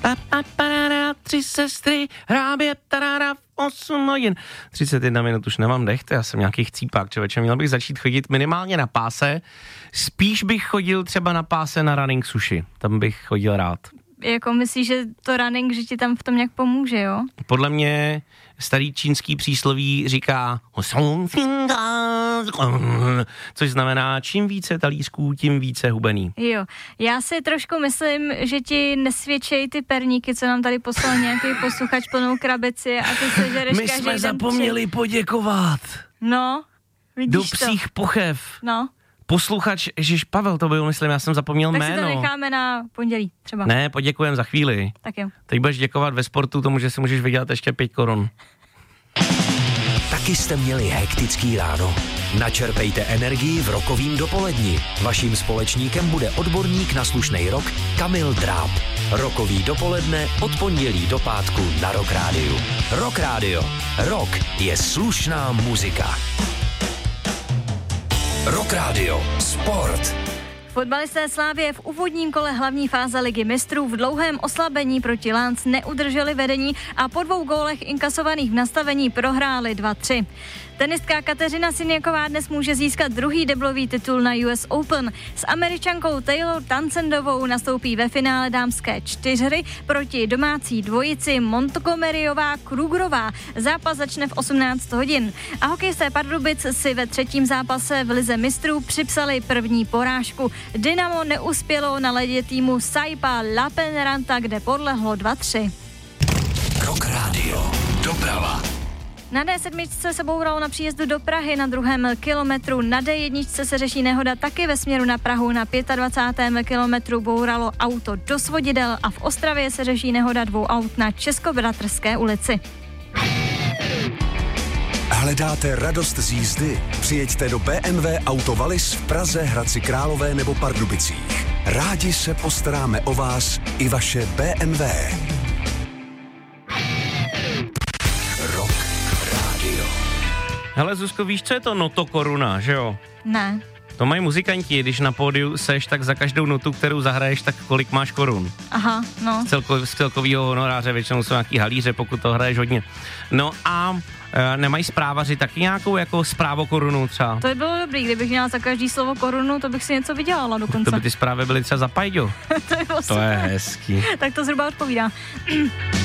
Tři sestry, hrábě, tarara, 8 hodin. 31 minut už nemám dech, to já jsem nějaký chcípák, člověče, měl bych začít chodit minimálně na páse, spíš bych chodil třeba na páse na running sushi, tam bych chodil rád. Jako myslíš, že to running, že ti tam v tom nějak pomůže, jo? Podle mě starý čínský přísloví říká, což znamená, čím více talířků, tím více hubený. Jo, já si trošku myslím, že ti nesvědčejí ty perníky, co nám tady poslal nějaký posluchač plnou krabici a ty se žereš každý den. My jsme zapomněli poděkovat. No, vidíš do to. psích pochev. No. Posluchač, ježiš, Pavel, to byl, myslím, já jsem zapomněl tak jméno. Tak si to necháme na pondělí třeba. Ne, poděkujem za chvíli. Tak jo. Teď budeš děkovat ve sportu tomu, že si můžeš vydělat ještě 5 korun. Taky jste měli hektický ráno. Načerpejte energii v rokovým dopoledni. Vaším společníkem bude odborník na slušnej rock Kamil Dráb. Rokový dopoledne od pondělí do pátku na Rock Rádiu. Rock Rádio. Rock je slušná muzika. Rock Rádio. Sport. Fotbalisté Slávie v úvodním kole hlavní fáze Ligy mistrů v dlouhém oslabení proti Lens neudrželi vedení a po 2 gólech inkasovaných v nastavení prohráli 2-3. Tenistka Kateřina Siniaková dnes může získat druhý deblový titul na US Open. S Američankou Taylor Townsendovou nastoupí ve finále dámské 4 proti domácí dvojici Montgomeryová Krugerová. Zápas začne v 18 hodin. A hokejisté Pardubic si ve 3. zápase v Lize mistrů připsali první porážku. Dynamo neuspělo na ledě týmu Saipa Lapenranta, kde podlehlo 2-3. Rock Radio. Doprava. Na D7 se bouralo na příjezdu do Prahy na 2. kilometru. Na D1 se řeší nehoda taky ve směru na Prahu. Na 25. kilometru bouralo auto do svodidel a v Ostravě se řeší nehoda 2 aut na Českobratrské ulici. Hledáte radost z jízdy? Přijeďte do BMW Auto Wallis v Praze, Hradci Králové nebo Pardubicích. Rádi se postaráme o vás i vaše BMW. Rock Radio. Hele, Zuzko, víš, co je to noto koruna, že jo? Ne. To mají muzikanti, když na pódiu seš, tak za každou notu, kterou zahraješ, tak kolik máš korun. Aha, no. Z celkovýho honoráře, většinou jsou nějaký halíře, pokud to hraješ hodně. No a nemají zprávaři taky nějakou jako zprávokorunu třeba? To by bylo dobrý, kdybych měla za každý slovo korunu, to bych si něco vydělala dokonce. To by ty zprávy byly třeba za pajďo. To je To je hezký. Tak to zhruba odpovídá.